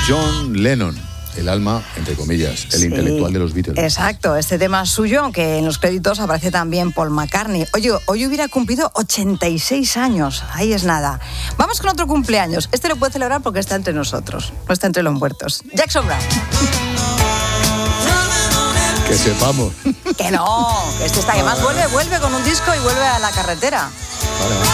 John Lennon. El alma, entre comillas, el intelectual de los Beatles. Exacto, este tema es suyo, aunque en los créditos aparece también Paul McCartney. Oye, hoy hubiera cumplido 86 años, ahí es nada. Vamos con otro cumpleaños. Este lo puede celebrar porque está entre nosotros, no está entre los muertos. Jackson Browne. Que sepamos. Que no, que este está, que más vuelve con un disco y vuelve a la carretera. Vale.